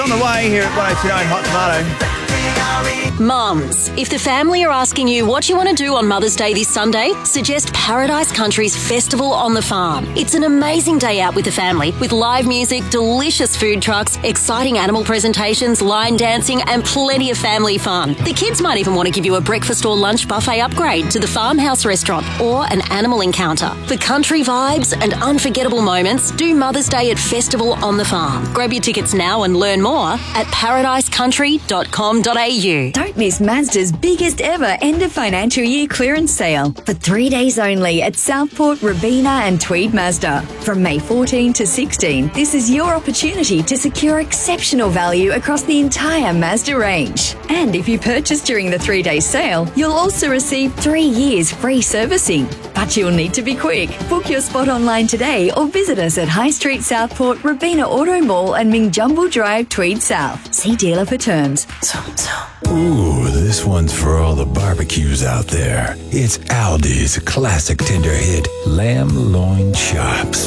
On the way here at 102.9 Hot Tomato. Mums, if the family are asking you what you want to do on Mother's Day this Sunday, suggest Paradise Country's Festival on the Farm. It's an amazing day out with the family, with live music, delicious food trucks, exciting animal presentations, line dancing, and plenty of family fun. The kids might even want to give you a breakfast or lunch buffet upgrade to the Farmhouse restaurant or an animal encounter. For country vibes and unforgettable moments, do Mother's Day at Festival on the Farm. Grab your tickets now and learn more at paradisecountry.com.au. Don't miss Mazda's biggest ever end of financial year clearance sale for 3 days only at Southport, Robina and Tweed Mazda. From May 14 to 16, this is your opportunity to secure exceptional value across the entire Mazda range. And if you purchase during the 3-day sale, you'll also receive 3 years free servicing. But you'll need to be quick. Book your spot online today or visit us at High Street Southport, Robina Auto Mall and Mingjumble Drive, Tweed South. See dealer for terms. Ooh, this one's for all the barbecues out there. It's Aldi's classic tender hit, lamb loin chops.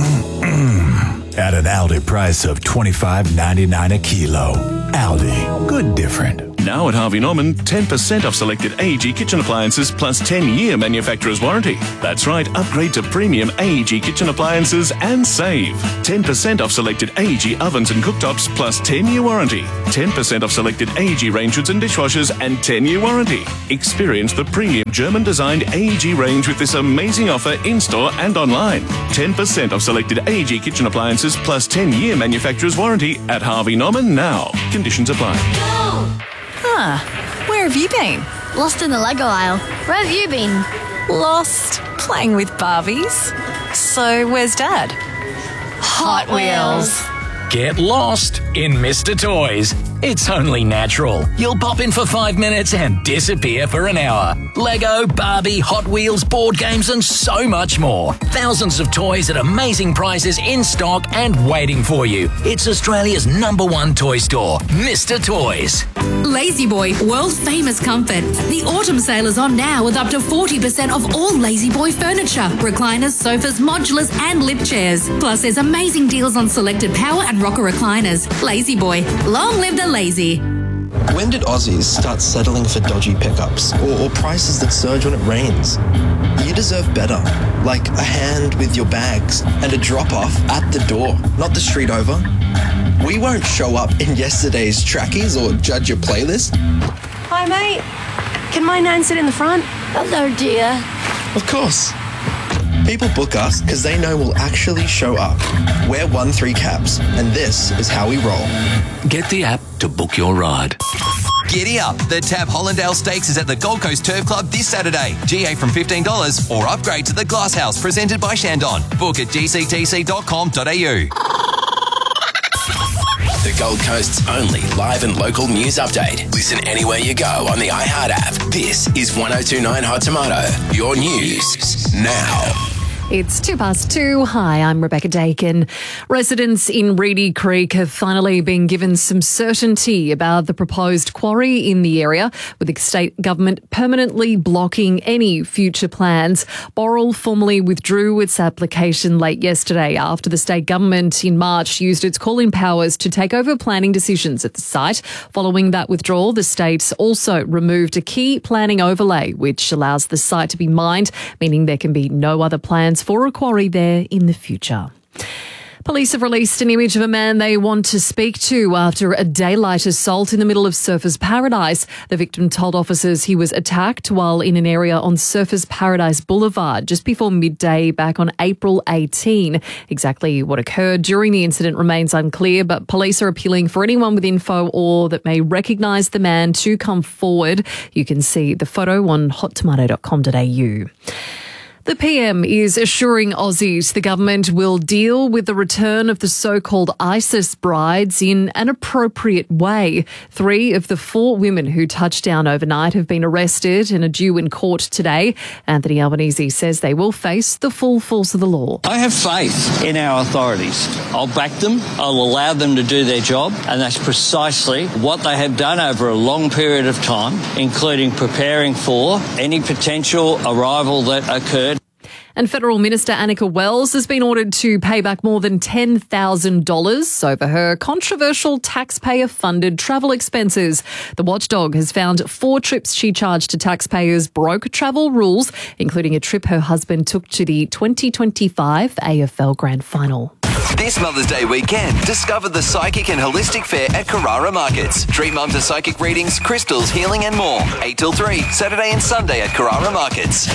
At an Aldi price of $25.99 a kilo. Aldi, good different. Now at Harvey Norman, 10% off selected AEG kitchen appliances plus 10-year manufacturer's warranty. That's right, upgrade to premium AEG kitchen appliances and save. 10% off selected AEG ovens and cooktops plus 10-year warranty. 10% off selected AEG range hoods and dishwashers and 10-year warranty. Experience the premium German-designed AEG range with this amazing offer in-store and online. 10% off selected AEG kitchen appliances plus 10-year manufacturer's warranty at Harvey Norman now. Conditions apply. Where have you been? Lost in the Lego aisle. Where have you been? Lost, playing with Barbies. So where's Dad? Hot Wheels. Get lost in Mr. Toys. It's only natural. You'll pop in for 5 minutes and disappear for an hour. Lego, Barbie, Hot Wheels, board games and so much more. Thousands of toys at amazing prices in stock and waiting for you. It's Australia's #1 toy store, Mr. Toys. Lazy Boy, world famous comfort. The autumn sale is on now with up to 40% off all Lazy Boy furniture, recliners, sofas, modulars and lip chairs. Plus there's amazing deals on selected power and rocker recliners. Lazy Boy, long live the lazy. When did Aussies start settling for dodgy pickups or prices that surge when it rains? You deserve better, like a hand with your bags and a drop-off at the door, not the street over. We won't show up in yesterday's trackies or judge your playlist. Hi, mate. Can my nan sit in the front? Hello, dear. Of course. People book us because they know we'll actually show up. We're 1-3 cabs, and this is how we roll. Get the app to book your ride. Giddy up. The Tab Hollandale Stakes is at the Gold Coast Turf Club this Saturday. GA from $15 or upgrade to the Glass House presented by Shandon. Book at gctc.com.au. The Gold Coast's only live and local news update. Listen anywhere you go on the iHeart app. This is 102.9 Hot Tomato. Your news now. It's 2:02. Hi, I'm Rebecca Dakin. Residents in Reedy Creek have finally been given some certainty about the proposed quarry in the area, with the state government permanently blocking any future plans. Boral formally withdrew its application late yesterday after the state government in March used its calling powers to take over planning decisions at the site. Following that withdrawal, the state also removed a key planning overlay, which allows the site to be mined, meaning there can be no other plans for a quarry there in the future. Police have released an image of a man they want to speak to after a daylight assault in the middle of Surfers Paradise. The victim told officers he was attacked while in an area on Surfers Paradise Boulevard just before midday back on April 18. Exactly what occurred during the incident remains unclear, but police are appealing for anyone with info or that may recognise the man to come forward. You can see the photo on hottomato.com.au. The PM is assuring Aussies the government will deal with the return of the so-called ISIS brides in an appropriate way. 3 of the 4 women who touched down overnight have been arrested and are due in court today. Anthony Albanese says they will face the full force of the law. I have faith in our authorities. I'll back them. I'll allow them to do their job. And that's precisely what they have done over a long period of time, including preparing for any potential arrival that occurred. And Federal Minister Annika Wells has been ordered to pay back more than $10,000 over her controversial taxpayer-funded travel expenses. The watchdog has found 4 trips she charged to taxpayers broke travel rules, including a trip her husband took to the 2025 AFL Grand Final. This Mother's Day weekend, discover the Psychic and Holistic Fair at Carrara Markets. Treat mum to psychic readings, crystals, healing and more. 8 till 3, Saturday and Sunday at Carrara Markets.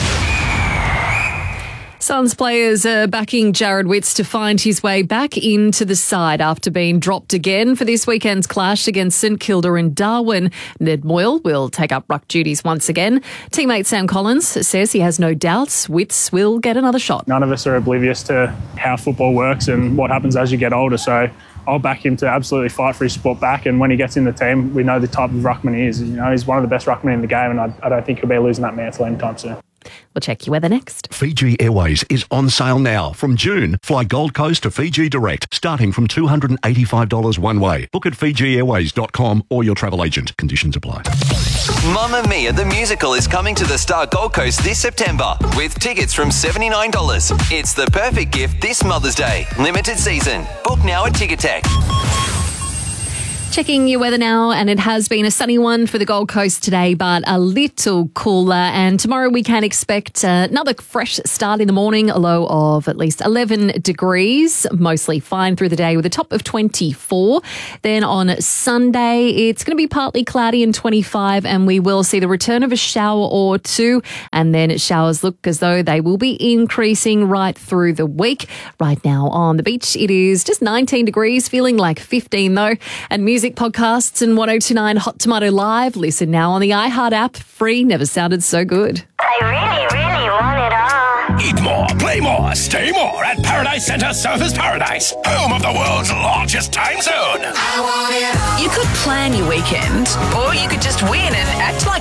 Suns players are backing Jared Witts to find his way back into the side after being dropped again for this weekend's clash against St Kilda and Darwin. Ned Moyle will take up ruck duties once again. Teammate Sam Collins says he has no doubts Witts will get another shot. None of us are oblivious to how football works and what happens as you get older, so I'll back him to absolutely fight for his spot back, and when he gets in the team, we know the type of ruckman he is. You know, he's one of the best ruckmen in the game, and I don't think he'll be losing that mantle anytime soon. We'll check your weather next. Fiji Airways is on sale now. From June, fly Gold Coast to Fiji direct, starting from $285 one way. Book at FijiAirways.com or your travel agent. Conditions apply. Mamma Mia the Musical is coming to the Star Gold Coast this September with tickets from $79. It's the perfect gift this Mother's Day. Limited season. Book now at Ticketek. Checking your weather now, and it has been a sunny one for the Gold Coast today, but a little cooler. And tomorrow we can expect another fresh start in the morning, a low of at least 11 degrees, mostly fine through the day with a top of 24. Then on Sunday, it's going to be partly cloudy and 25, and we will see the return of a shower or two. And then showers look as though they will be increasing right through the week. Right now on the beach, it is just 19 degrees, feeling like 15 though. And music podcasts and 1029 Hot Tomato Live. Listen now on the iHeart app. Free, never sounded so good. I really want it all. Eat more, play more, stay more at Paradise Centre Surfers Paradise, home of the world's largest time zone. You could plan your weekend, or you could just win and act like